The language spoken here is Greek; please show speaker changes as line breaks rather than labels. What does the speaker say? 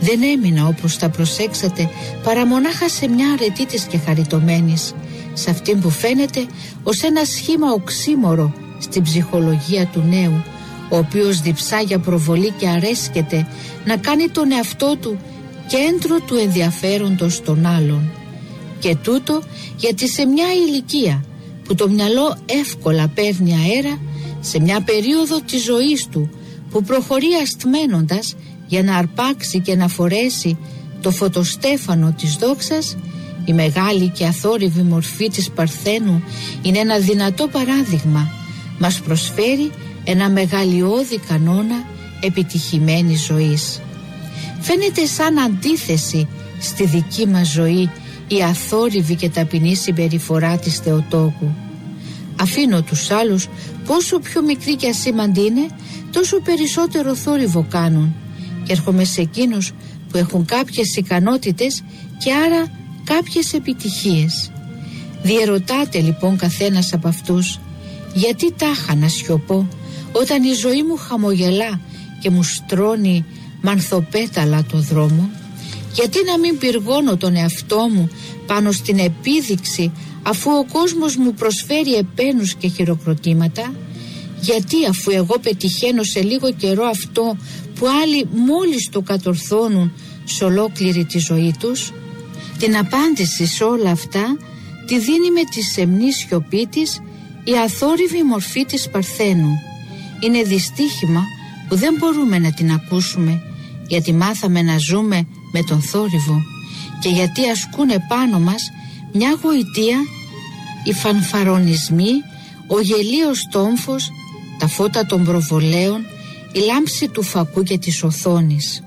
Δεν έμεινα, όπως θα προσέξατε, παρά μονάχα σε μια αρετή της και χαριτωμένης, σε αυτήν που φαίνεται ως ένα σχήμα οξύμορο στην ψυχολογία του νέου, ο οποίος διψά για προβολή και αρέσκεται να κάνει τον εαυτό του κέντρο του ενδιαφέροντος των άλλων. Και τούτο γιατί σε μια ηλικία που το μυαλό εύκολα παίρνει αέρα, σε μια περίοδο της ζωής του που προχωρεί αστμένοντας για να αρπάξει και να φορέσει το φωτοστέφανο της δόξας, η μεγάλη και αθόρυβη μορφή της Παρθένου είναι ένα δυνατό παράδειγμα. Μας προσφέρει ένα μεγαλειώδη κανόνα επιτυχημένης ζωής. Φαίνεται σαν αντίθεση στη δική μας ζωή η αθόρυβη και ταπεινή συμπεριφορά της Θεοτόκου. Αφήνω τους άλλους, πόσο πιο μικρή και ασήμαντη είναι, τόσο περισσότερο θόρυβο κάνουν, και έρχομαι σε εκείνους που έχουν κάποιες ικανότητες και άρα κάποιες επιτυχίες. Διερωτάτε λοιπόν καθένας από αυτούς, γιατί τάχα να σιωπώ όταν η ζωή μου χαμογελά και μου στρώνει μανθοπέταλα το δρόμο? Γιατί να μην πυργώνω τον εαυτό μου πάνω στην επίδειξη, αφού ο κόσμος μου προσφέρει επένους και χειροκροτήματα? Γιατί, αφού εγώ πετυχαίνω σε λίγο καιρό αυτό που άλλοι μόλις το κατορθώνουν σε ολόκληρη τη ζωή τους? Την απάντηση σε όλα αυτά τη δίνει με τη σεμνή σιωπή της η αθόρυβη μορφή της Παρθένου. Είναι δυστύχημα που δεν μπορούμε να την ακούσουμε, γιατί μάθαμε να ζούμε με τον θόρυβο και γιατί ασκούν επάνω μας μια γοητεία οι φανφαρονισμοί, ο γελίος τόμφος, τα φώτα των προβολέων, η λάμψη του φακού και της οθόνης.